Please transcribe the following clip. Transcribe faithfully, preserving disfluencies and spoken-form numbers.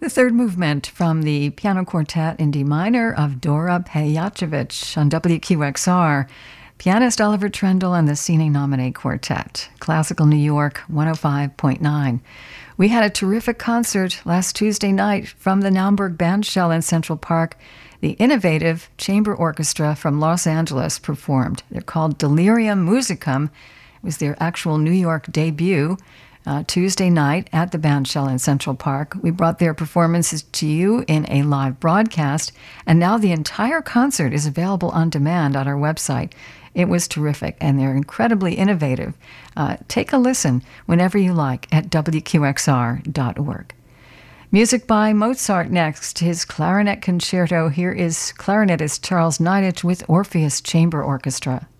The third movement from the piano quartet in D minor of Dora Pejacevic on W Q X R. Pianist Oliver Trendle and the Cine Nominee Quartet. Classical New York one oh five point nine. We had a terrific concert last Tuesday night from the Naumburg Bandshell in Central Park. The innovative chamber orchestra from Los Angeles performed. They're called Delirium Musicum. It was their actual New York debut. Uh, Tuesday night at the Bandshell in Central Park. We brought their performances to you in a live broadcast, and now the entire concert is available on demand on our website. It was terrific, and they're incredibly innovative. Uh, take a listen whenever you like at W Q X R dot org. Music by Mozart next, his clarinet concerto. Here is clarinetist Charles Neidich with Orpheus Chamber Orchestra.